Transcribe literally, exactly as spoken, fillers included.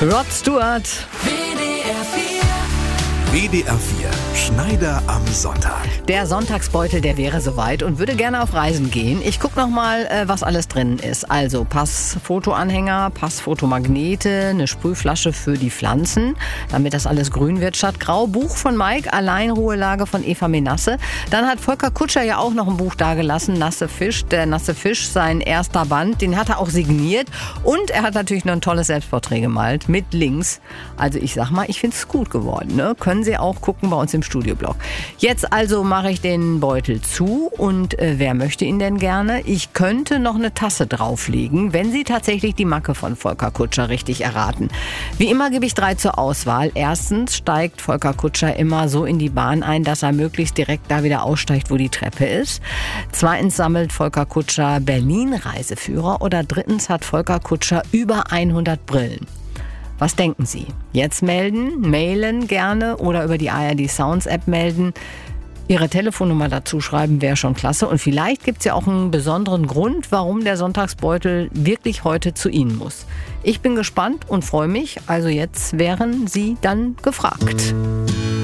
Rod Stewart. W D R vier, Schneider am Sonntag. Der Sonntagsbeutel, der wäre soweit und würde gerne auf Reisen gehen. Ich gucke nochmal, äh, was alles drin ist. Also Passfotoanhänger, Passfotomagnete, eine Sprühflasche für die Pflanzen, damit das alles grün wird statt grau. Buch von Mike, Alleinruhelage von Eva Menasse. Dann hat Volker Kutscher ja auch noch ein Buch dagelassen, Nasse Fisch. Der Nasse Fisch, sein erster Band, den hat er auch signiert. Und er hat natürlich noch ein tolles Selbstporträt gemalt mit Links. Also ich sag mal, ich finde es gut geworden. Ne? Können Sie auch gucken bei uns im Studioblog. Jetzt also mache ich den Beutel zu und äh, wer möchte ihn denn gerne? Ich könnte noch eine Tasse drauflegen, wenn Sie tatsächlich die Macke von Volker Kutscher richtig erraten. Wie immer gebe ich drei zur Auswahl. Erstens steigt Volker Kutscher immer so in die Bahn ein, dass er möglichst direkt da wieder aussteigt, wo die Treppe ist. Zweitens sammelt Volker Kutscher Berlin-Reiseführer oder drittens hat Volker Kutscher über hundert Brillen. Was denken Sie? Jetzt melden, mailen gerne oder über die A R D Sounds App melden. Ihre Telefonnummer dazu schreiben wäre schon klasse. Und vielleicht gibt es ja auch einen besonderen Grund, warum der Sonntagsbeutel wirklich heute zu Ihnen muss. Ich bin gespannt und freue mich. Also jetzt wären Sie dann gefragt.